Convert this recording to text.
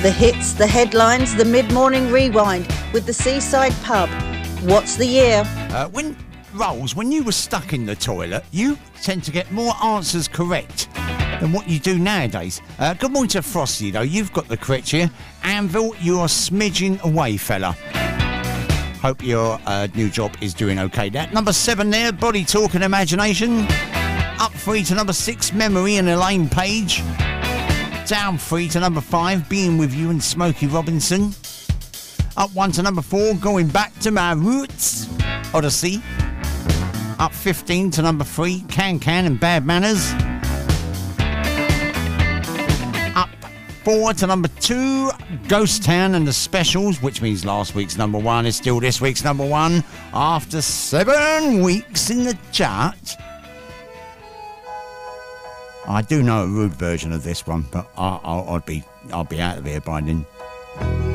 The hits, the headlines, the mid-morning rewind with the Seaside Pub. What's the year? When you were stuck in the toilet, you tend to get more answers correct than what you do nowadays. Good morning to Frosty, though. You've got the correct here. Anvil, you're smidging away, fella. Hope your new job is doing okay. That number 7 there, Body Talk and Imagination. Up 3 to number 6, Memory and Elaine Page. Down 3 to number 5, Being With You and Smokey Robinson. Up 1 to number 4, Going Back to My Roots, Odyssey. Up 15 to number 3, Can and Bad Manners. Up 4 to number 2, Ghost Town and the Specials, which means last week's number 1 is still this week's number 1 after 7 weeks in the chart. I do know a rude version of this one, but I'll be out of here by then.